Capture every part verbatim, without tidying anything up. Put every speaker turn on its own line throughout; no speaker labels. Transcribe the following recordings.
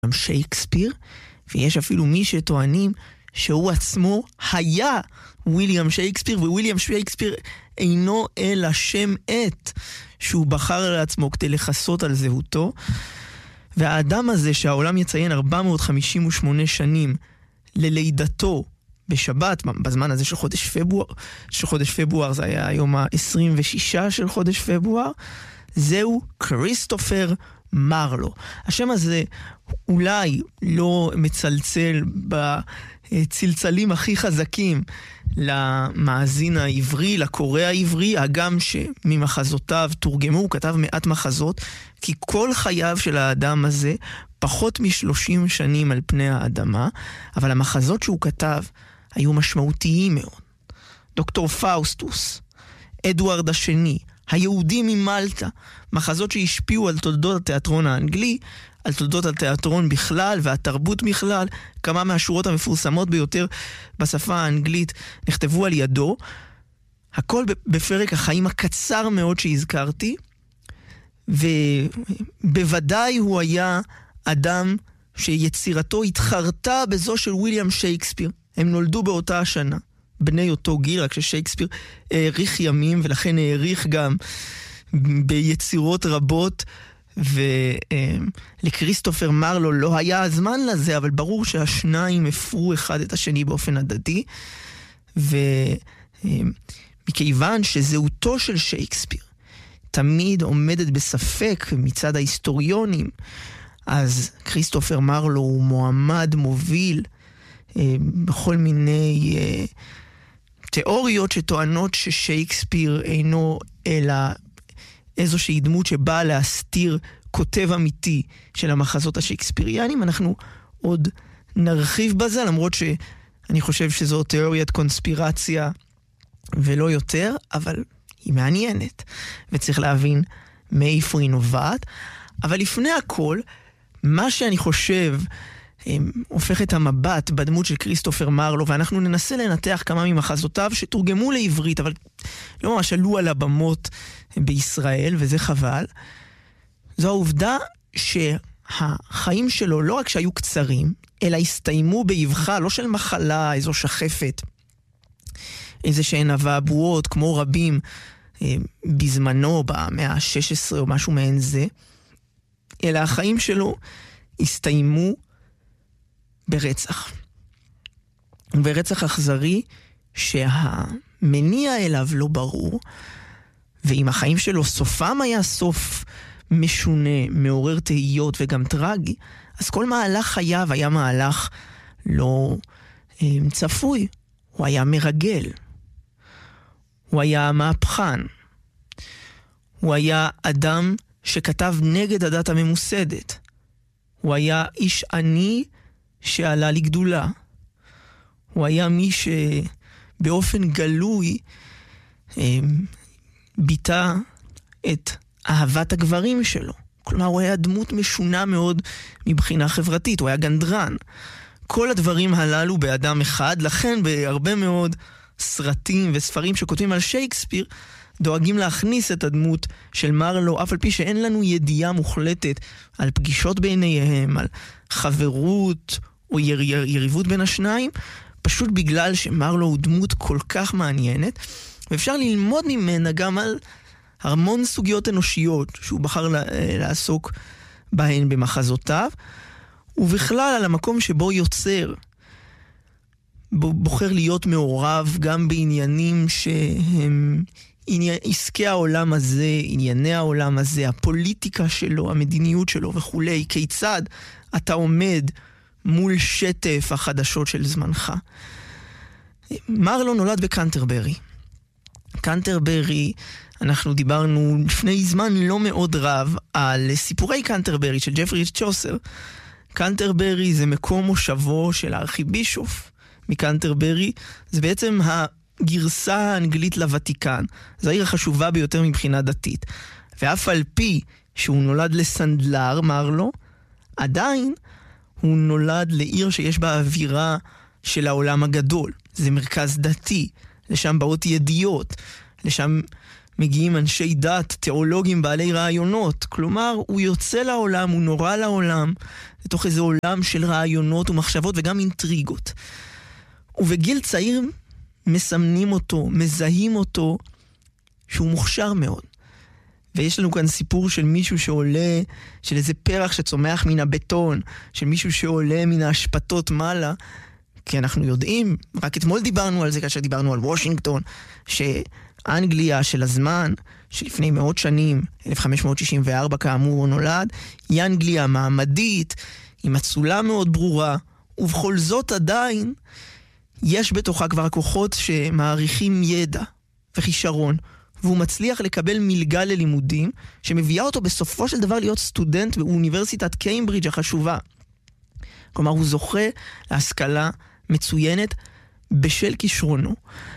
ויליאם שייקספיר, ויש אפילו מי שטוענים שהוא עצמו היה ויליאם שייקספיר, וויליאם שייקספיר אינו אלא שם עת שהוא בחר לעצמו כדי לחסות על זהותו. והאדם הזה שהעולם יציין ארבע מאות חמישים ושמונה שנים ללידתו בשבת, בזמן הזה של חודש פברואר, של חודש פברואר זה היה היום ה-עשרים ושישה של חודש פברואר, זהו כריסטופר מרלו. השם הזה אולי לא מצלצל בצלצלים הכי חזקים למאזין העברי, לקורא העברי, הגם שממחזותיו תורגמו, הוא כתב מעט מחזות, כי כל חייו של האדם הזה פחות משלושים שנים על פני האדמה, אבל המחזות שהוא כתב היו משמעותיים מאוד. דוקטור פאוסטוס, אדוארד השני, היהודי ממלטה, מחזות שהשפיעו על תולדות התיאטרון האנגלי, על תולדות התיאטרון בכלל והתרבות בכלל. כמה מהשורות המפורסמות ביותר בשפה האנגלית נכתבו על ידו. הכל בפרק החיים הקצר מאוד שהזכרתי, ובוודאי הוא היה אדם שיצירתו התחרתה בזו של ויליאם שייקספיר. הם נולדו באותה השנה, בני אותו גיל, רק ששייקספיר העריך ימים, ולכן העריך גם ביצירות רבות, ולכריסטופר מרלו לא היה הזמן לזה, אבל ברור שהשניים הפרו אחד את השני באופן הדדי, ומכיוון שזהותו של שייקספיר תמיד עומדת בספק מצד ההיסטוריונים, אז כריסטופר מרלו הוא מועמד מוביל בכל מיני תיאוריות שטוענות ששייקספיר אינו אלא איזושהי דמות שבאה להסתיר כותב אמיתי של המחזות השייקספיריאנים. אנחנו עוד נרחיב בזה, למרות שאני חושב שזו תיאוריית קונספירציה ולא יותר, אבל היא מעניינת, וצריך להבין מאיפה היא נובעת. אבל לפני הכל, מה שאני חושב הופך את המבט בדמות של כריסטופר מרלו, ואנחנו ננסה לנתח כמה ממחזותיו שתורגמו לעברית, אבל לא ממש עלו על הבמות בישראל, וזה חבל. זו העובדה שהחיים שלו לא רק שהיו קצרים, אלא הסתיימו באבחה, לא של מחלה, איזו שחפת, איזה שהן אבעבועות, כמו רבים בזמנו, במאה ה-שש עשרה או משהו מעין זה, אלא החיים שלו הסתיימו ברצח. ברצח אכזרי שהמניע אליו לא ברור, ואם החיים שלו סופם היה סוף משונה, מעורר תהיות וגם טרגי, אז כל מהלך חייו היה מהלך לא אה, צפוי. הוא היה מרגל. הוא היה מהפכן. הוא היה אדם שכתב נגד הדת הממוסדת. הוא היה איש עני שעלה לגדולה. הוא היה מי שבאופן גלוי אה, ביטא את אהבת הגברים שלו. כלומר, הוא היה דמות משונה מאוד מבחינה חברתית. הוא היה גנדרן. כל הדברים הללו באדם אחד, לכן בהרבה מאוד סרטים וספרים שכותבים על שייקספיר, דואגים להכניס את הדמות של מרלו, אף על פי שאין לנו ידיעה מוחלטת על פגישות ביניהם, על חברות או יר, יר, יריבות בין השניים, פשוט בגלל שמרלו הוא דמות כל כך מעניינת, ואפשר ללמוד ממנה גם על המון סוגיות אנושיות שהוא בחר לעסוק בהן במחזותיו, ובכלל על המקום שבו יוצר בוחר להיות מעורב גם בעניינים שהם עניין, עסקי העולם הזה, ענייני העולם הזה, הפוליטיקה שלו, המדיניות שלו וכולי, כיצד אתה עומד מול שטף החדשות של זמנך. מרלו נולד בקנטרברי. קנטרברי, אנחנו דיברנו לפני זמן לא מאוד רב על סיפורי קנטרברי של ג'פרי צ'וסר. קנטרברי זה מקום מושבו של הארכיבישוף מקנטרברי, זה בעצם הגרסה האנגלית לוותיקן. זו העיר החשובה ביותר מבחינה דתית. ואף על פי שהוא נולד לסנדלר, מרלו, עדיין הוא נולד לעיר שיש בה אווירה של העולם הגדול. זה מרכז דתי, לשם באות ידיעות, לשם מגיעים אנשי דת, תיאולוגים בעלי רעיונות. כלומר, הוא יוצא לעולם, הוא נורא לעולם, לתוך איזה עולם של רעיונות ומחשבות וגם אינטריגות. ובגיל צעיר מסמנים אותו, מזהים אותו, שהוא מוכשר מאוד. ויש לנו כאן סיפור של מישהו שעולה, של איזה פרח שצומח מן הבטון, של מישהו שעולה מן ההשפטות מעלה, כי אנחנו יודעים, רק אתמול דיברנו על זה כאשר דיברנו על וושינגטון, שאנגליה של הזמן, שלפני מאות שנים, אלף חמש מאות שישים וארבע כאמור הוא נולד, היא אנגליה מעמדית, עם אצולה מאוד ברורה, ובכל זאת עדיין יש בתוכה כבר כוחות שמעריכים ידע וחישרון, והוא מצליח לקבל מלגה ללימודים, שמביאה אותו בסופו של דבר להיות סטודנט באוניברסיטת קיימברידג' החשובה. כלומר, הוא זוכה להשכלה מצוינת בשל כישרונו.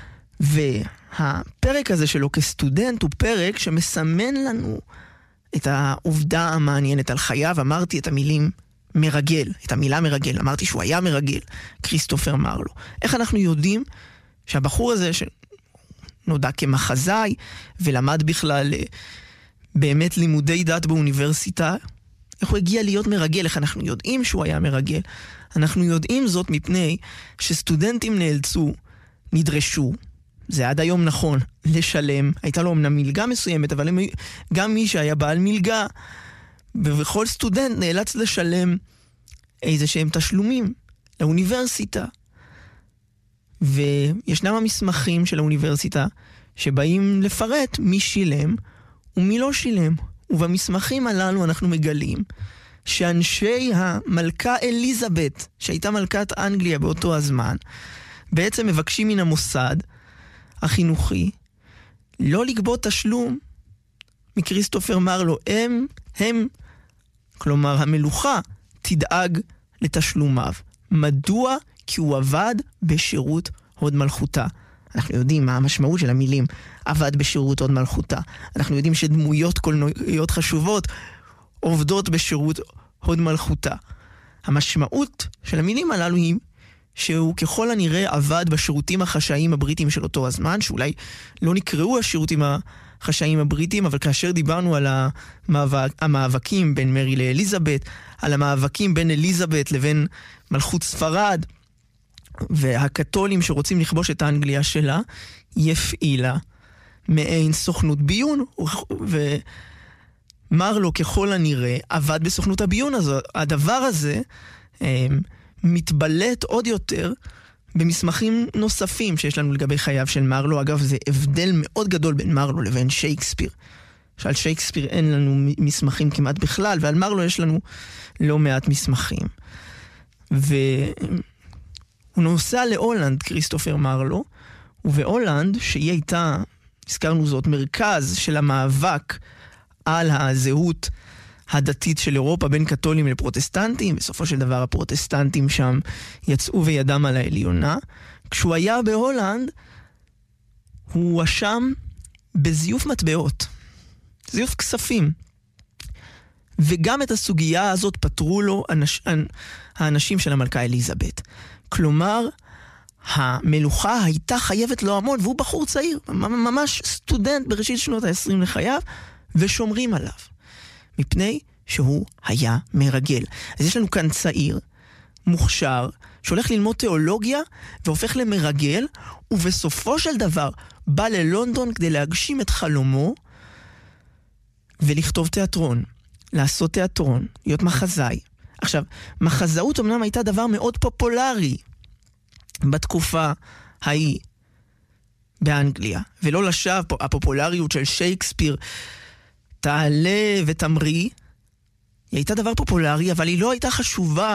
והפרק הזה שלו כסטודנט הוא פרק שמסמן לנו את העובדה המעניינת על חייו. אמרתי את המילים מרגל, את המילה מרגל. אמרתי שהוא היה מרגל, כריסטופר מרלו. איך אנחנו יודעים שהבחור הזה שנודע כמחזאי ולמד בכלל באמת לימודי דת באוניברסיטה, איך הוא הגיע להיות מרגל? איך אנחנו יודעים שהוא היה מרגל? אנחנו יודעים זאת מפני שסטודנטים נאלצו, נדרשו, זה עד היום נכון, לשלם. הייתה לו אמנם מלגה מסוימת, אבל גם מי שהיה בעל מלגה, ובכל סטודנט נאלץ לשלם איזה שהם תשלומים לאוניברסיטה. וישנם המסמכים של האוניברסיטה שבאים לפרט מי שילם ומי לא שילם. ובמסמכים הללו אנחנו מגלים שאנשי המלכה אליזבת, שהייתה מלכת אנגליה באותו הזמן, בעצם מבקשים מן המוסד החינוכי לא לגבות תשלום מכריסטופר מרלו. הם, הם, כלומר המלוכה, תדאג לתשלומיו. מדוע? כי הוא עבד בשירות הוד מלכותה. אנחנו יודעים מה המשמעות של המילים עבד בשירות הוד מלכותה. אנחנו יודעים שדמויות קולנועיות חשובות עובדות בשירות הוד מלכותה. המשמעות של המילים הללו היא שהוא ככל הנראה עבד בשירותים החשאיים הבריטים של אותו הזמן, שאולי לא נקראו השירותים החשאיים הבריטים, אבל כאשר דיברנו על המאבק, המאבקים בין מרי לאליזבת, על המאבקים בין אליזבת לבין מלכות ספרד, והקתולים שרוצים לכבוש את האנגליה שלה, היא הפעילה מעין סוכנות ביון, ומרלו ככל הנראה עבד בסוכנות הביון הזו. הדבר הזה מתבלט עוד יותר במסמכים נוספים שיש לנו לגבי חייו של מרלו. אגב, זה הבדל מאוד גדול בין מרלו לבין שייקספיר. שעל שייקספיר אין לנו מסמכים כמעט בכלל, ועל מרלו יש לנו לא מעט מסמכים. והוא נוסע להולנד, כריסטופר מרלו, ובהולנד, שהיא הייתה, הזכרנו זאת, מרכז של המאבק על הזהות הדתית של אירופה בין קתולים לפרוטסטנטים. בסופו של דבר הפרוטסטנטים שם יצאו וידם על העליונה. כשהוא היה בהולנד, הוא הואשם בזיוף מטבעות, זיוף כספים. וגם את הסוגיה הזאת פתרו לו אנש, האנשים של המלכה אליזבת. כלומר, המלוכה הייתה חייבת לו המון, והוא בחור צעיר, ממש סטודנט בראשית שנות ה-עשרים לחייו, ושומרים עליו. מפני שהוא היה מרגל. אז יש לנו כאן צעיר, מוכשר, שהולך ללמוד תיאולוגיה, והופך למרגל, ובסופו של דבר בא ללונדון כדי להגשים את חלומו, ולכתוב תיאטרון, לעשות תיאטרון, להיות מחזאי. עכשיו, מחזאות אמנם הייתה דבר מאוד פופולרי בתקופה ההיא באנגליה, ולא לשווא הפופולריות של שייקספיר תעלה ותמריא. היא הייתה דבר פופולרי, אבל היא לא הייתה חשובה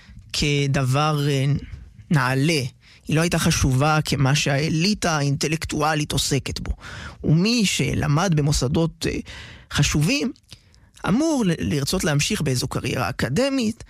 כדבר נעלה. היא לא הייתה חשובה כמה שהאליטה האינטלקטואלית עוסקת בו. ומי שלמד במוסדות חשובים אמור לרצות להמשיך באיזו קריירה אקדמית,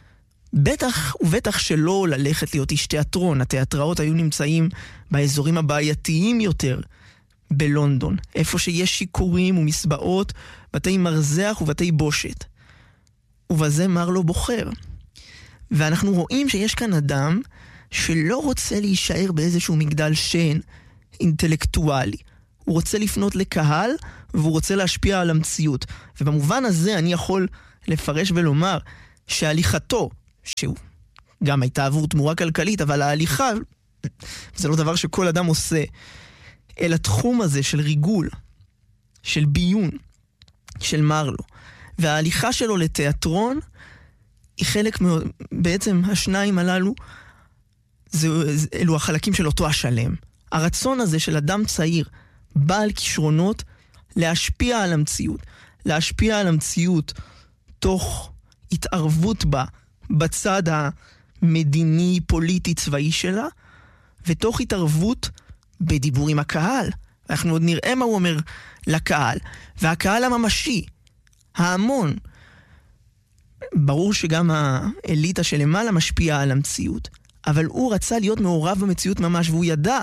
בטח ובטח שלא ללכת להיות איש תיאטרון. התיאטראות היו נמצאים באזורים הבעייתיים יותר בלונדון, איפה שיש שיקורים ומסבעות, בתי מרזח ובתי בושת. ובזה מרלו בוחר. ואנחנו רואים שיש כאן אדם שלא רוצה להישאר באיזשהו מגדל שן אינטלקטואלי. הוא רוצה לפנות לקהל, והוא רוצה להשפיע על המציאות. ובמובן הזה אני יכול לפרש ולומר שההליכתו, שהוא גם הייתה עבור תמורה כלכלית, אבל ההליכה, זה לא דבר שכל אדם עושה, אל התחום הזה של ריגול, של ביון, של מרלו. וההליכה שלו לתיאטרון, היא חלק, בעצם השניים הללו, זה, אלו החלקים של אותו השלם. הרצון הזה של אדם צעיר, בעל כישרונות, להשפיע על המציאות. להשפיע על המציאות תוך התערבות בה, בצד המדיני, פוליטי, צבאי שלה, ותוך התערבות בדיבור עם הקהל. אנחנו עוד נראה מה הוא אומר לקהל. והקהל הממשי, ההמון, ברור שגם האליטה שלמעלה משפיעה על המציאות, אבל הוא רצה להיות מעורב במציאות ממש, והוא ידע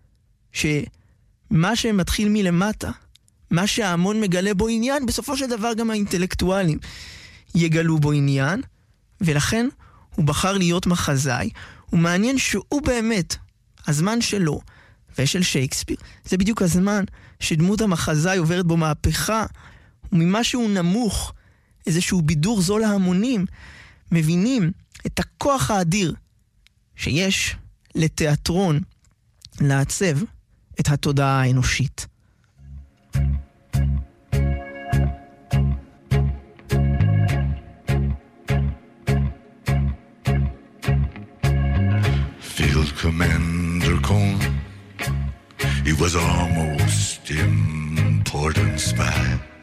שמה שמתחיל מלמטה, מה שההמון מגלה בו עניין, בסופו של דבר גם האינטלקטואלים יגלו בו עניין, ולכן הוא בחר להיות מחזאי. הוא מעניין שהוא באמת, הזמן שלו ושל שייקספיר, זה בדיוק הזמן שדמות המחזאי עוברת בו מהפכה, וממשהו נמוך, איזשהו בידור זול להמונים, מבינים את הכוח האדיר שיש לתיאטרון לעצב את התודעה האנושית.
Field Commander Cone, he was almost important spy.